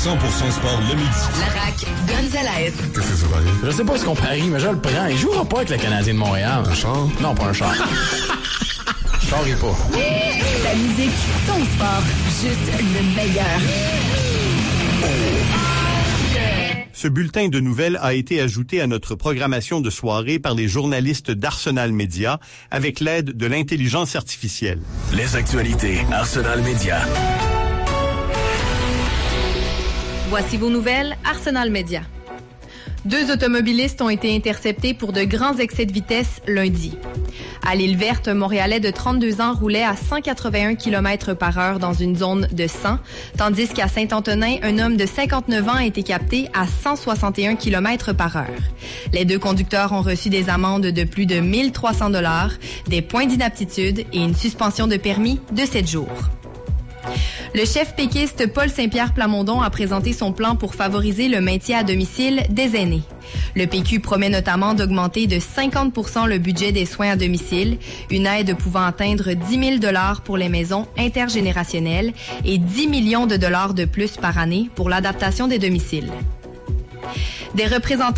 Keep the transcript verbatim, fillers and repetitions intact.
cent pour cent sport le midi. La R A C Gonzalez. Qu'est-ce que ça va aller? Je sais pas ce qu'on parie, mais je le prends. Il jouera pas avec le Canadien de Montréal. Un char? Non, pas un char. Char et pas. Ta musique, ton sport, juste le meilleur. Ce bulletin de nouvelles a été ajouté à notre programmation de soirée par les journalistes d'Arsenal Média avec l'aide de l'intelligence artificielle. Les actualités Arsenal Média. Voici vos nouvelles Arsenal Média. Deux automobilistes ont été interceptés pour de grands excès de vitesse lundi. À l'Île-Verte, un Montréalais de trente-deux ans roulait à cent quatre-vingt-un kilomètres par heure dans une zone de cent, tandis qu'à Saint-Antonin, un homme de cinquante-neuf ans a été capté à cent soixante et un kilomètres par heure. Les deux conducteurs ont reçu des amendes de plus de mille trois cents dollars, des points d'inaptitude et une suspension de permis de sept jours. Le chef péquiste Paul Saint-Pierre Plamondon a présenté son plan pour favoriser le maintien à domicile des aînés. Le P Q promet notamment d'augmenter de cinquante pour cent le budget des soins à domicile, une aide pouvant atteindre dix mille dollars pour les maisons intergénérationnelles et dix millions de dollars de plus par année pour l'adaptation des domiciles. Des représentants